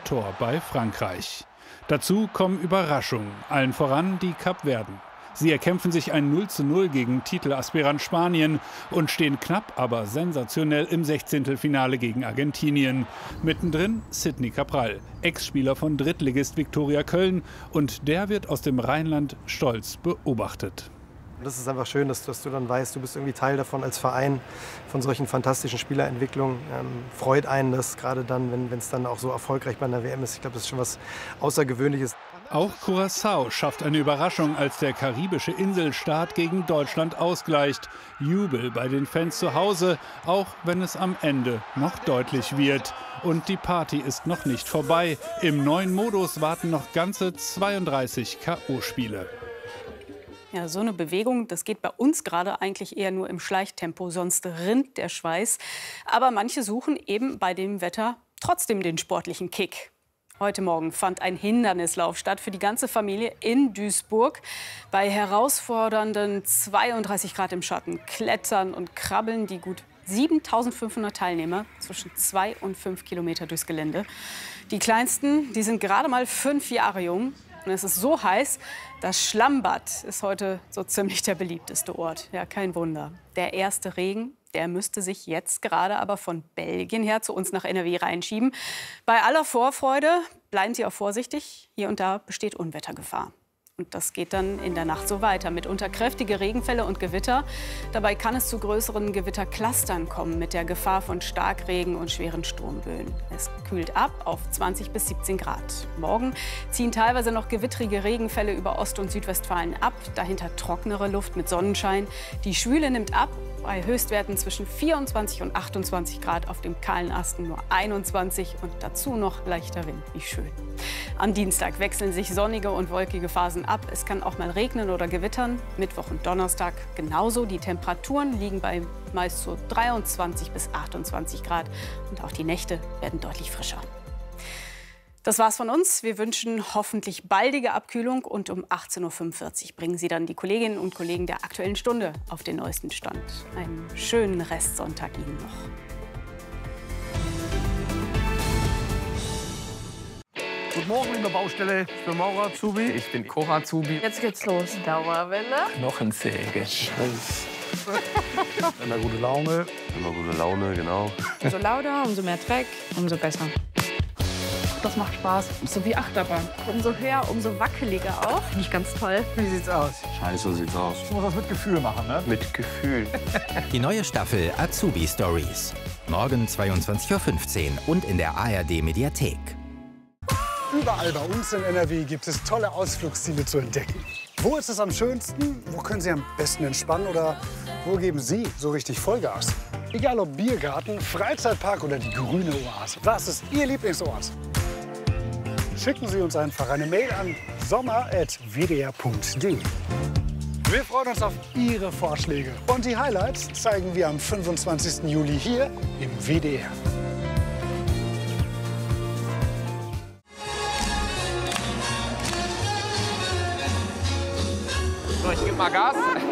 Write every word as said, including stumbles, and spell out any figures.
Tor bei Frankreich. Dazu kommen Überraschungen, allen voran die Kapverden. Sie erkämpfen sich ein null zu null gegen Titelaspirant Spanien und stehen knapp, aber sensationell im Sechzehntelfinale gegen Argentinien. Mittendrin Sidney Cabral, Ex-Spieler von Drittligist Viktoria Köln, und der wird aus dem Rheinland stolz beobachtet. Das ist einfach schön, dass, dass du dann weißt, du bist irgendwie Teil davon als Verein, von solchen fantastischen Spielerentwicklungen. Ähm, freut einen das, gerade dann, wenn es dann auch so erfolgreich bei einer W M ist. Ich glaube, das ist schon was Außergewöhnliches. Auch Curaçao schafft eine Überraschung, als der karibische Inselstaat gegen Deutschland ausgleicht. Jubel bei den Fans zu Hause, auch wenn es am Ende noch deutlich wird. Und die Party ist noch nicht vorbei. Im neuen Modus warten noch ganze zweiunddreißig K O-Spiele. Ja, so eine Bewegung, das geht bei uns gerade eigentlich eher nur im Schleichtempo, sonst rinnt der Schweiß. Aber manche suchen eben bei dem Wetter trotzdem den sportlichen Kick. Heute Morgen fand ein Hindernislauf statt für die ganze Familie in Duisburg. Bei herausfordernden zweiunddreißig Grad im Schatten klettern und krabbeln die gut siebentausendfünfhundert Teilnehmer zwischen zwei und fünf Kilometer durchs Gelände. Die Kleinsten, die sind gerade mal fünf Jahre jung. Und es ist so heiß, das Schlammbad ist heute so ziemlich der beliebteste Ort. Ja, kein Wunder. Der erste Regen, der müsste sich jetzt gerade aber von Belgien her zu uns nach N R W reinschieben. Bei aller Vorfreude bleiben Sie auch vorsichtig. Hier und da besteht Unwettergefahr. Und das geht dann in der Nacht so weiter. Mitunter kräftige Regenfälle und Gewitter. Dabei kann es zu größeren Gewitterclustern kommen mit der Gefahr von Starkregen und schweren Sturmböen. Es kühlt ab auf zwanzig bis siebzehn Grad. Morgen ziehen teilweise noch gewittrige Regenfälle über Ost- und Südwestfalen ab. Dahinter trocknere Luft mit Sonnenschein. Die Schwüle nimmt ab. Bei Höchstwerten zwischen vierundzwanzig und achtundzwanzig Grad, auf dem kahlen Asten nur einundzwanzig und dazu noch leichter Wind. Wie schön. Am Dienstag wechseln sich sonnige und wolkige Phasen ab. Es kann auch mal regnen oder gewittern. Mittwoch und Donnerstag genauso. Die Temperaturen liegen bei meist so dreiundzwanzig bis achtundzwanzig Grad und auch die Nächte werden deutlich frischer. Das war's von uns. Wir wünschen hoffentlich baldige Abkühlung und um achtzehn Uhr fünfundvierzig bringen Sie dann die Kolleginnen und Kollegen der Aktuellen Stunde auf den neuesten Stand. Einen schönen Restsonntag Ihnen noch. Guten Morgen, liebe Baustelle. Ich bin Maurer Azubi. Ich bin Cora Azubi. Jetzt geht's los. Dauerwelle. Knochensäge. Scheiß. Immer gute Laune. Immer gute Laune, genau. Umso lauter, umso mehr Dreck, umso besser. Das macht Spaß. So wie Achterbahn. Umso höher, umso wackeliger auch. Finde ich ganz toll. Wie sieht's aus? Scheiße sieht's aus. Ich muss das mit Gefühl machen, ne? Mit Gefühl. Die neue Staffel Azubi Stories. Morgen zweiundzwanzig Uhr fünfzehn und in der A R D-Mediathek. Überall bei uns in N R W gibt es tolle Ausflugsziele zu entdecken. Wo ist es am schönsten? Wo können Sie am besten entspannen? Oder wo geben Sie so richtig Vollgas? Egal ob Biergarten, Freizeitpark oder die grüne Oase. Was ist Ihr Lieblingsort? Schicken Sie uns einfach eine Mail an sommer at w d r punkt d e. Wir freuen uns auf Ihre Vorschläge. Und die Highlights zeigen wir am fünfundzwanzigsten Juli hier im W D R. So, ich gebe mal Gas.